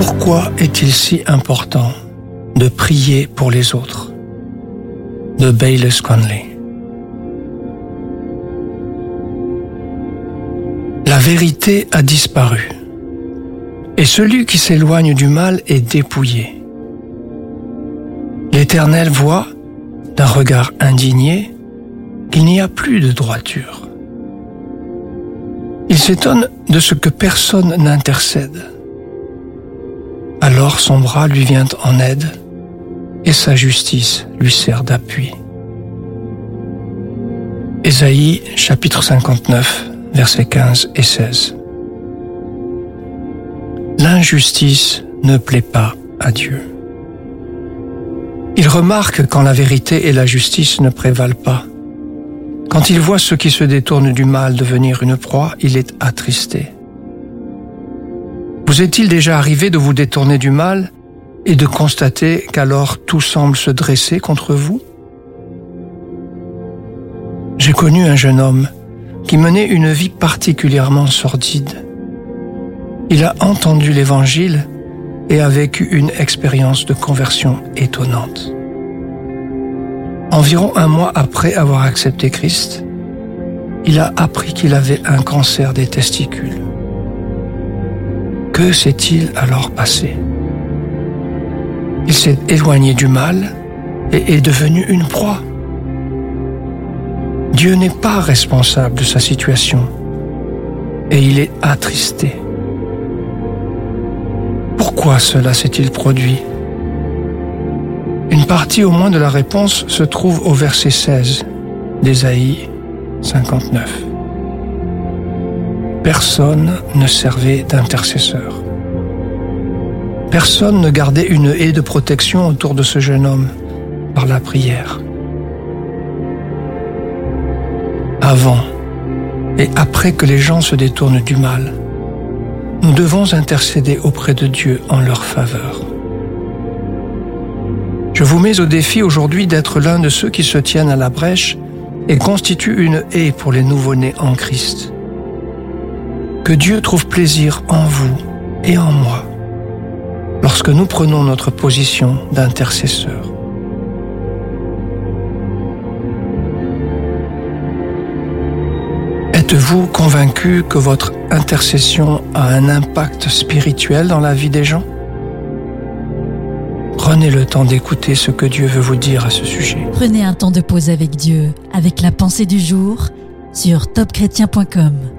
Pourquoi est-il si important de prier pour les autres? De Baylis Conley. La vérité a disparu, et celui qui s'éloigne du mal est dépouillé. L'Éternel voit, d'un regard indigné, qu'il n'y a plus de droiture. Il s'étonne de ce que personne n'intercède. Alors son bras lui vient en aide, et sa justice lui sert d'appui. Ésaïe, chapitre 59, versets 15 et 16. L'injustice ne plaît pas à Dieu. Il remarque quand la vérité et la justice ne prévalent pas. Quand il voit ceux qui se détournent du mal devenir une proie, il est attristé. Vous est-il déjà arrivé de vous détourner du mal et de constater qu'alors tout semble se dresser contre vous? J'ai connu un jeune homme qui menait une vie particulièrement sordide. Il a entendu l'Évangile et a vécu une expérience de conversion étonnante. Environ un mois après avoir accepté Christ, il a appris qu'il avait un cancer des testicules. Que s'est-il alors passé? Il s'est éloigné du mal et est devenu une proie. Dieu n'est pas responsable de sa situation et il est attristé. Pourquoi cela s'est-il produit? Une partie au moins de la réponse se trouve au verset 16 d'Ésaïe 59. Personne ne servait d'intercesseur. Personne ne gardait une haie de protection autour de ce jeune homme par la prière. Avant et après que les gens se détournent du mal, nous devons intercéder auprès de Dieu en leur faveur. Je vous mets au défi aujourd'hui d'être l'un de ceux qui se tiennent à la brèche et constituent une haie pour les nouveau-nés en Christ. Que Dieu trouve plaisir en vous et en moi lorsque nous prenons notre position d'intercesseur. Êtes-vous convaincu que votre intercession a un impact spirituel dans la vie des gens? Prenez le temps d'écouter ce que Dieu veut vous dire à ce sujet. Prenez un temps de pause avec Dieu, avec la pensée du jour sur topchrétien.com.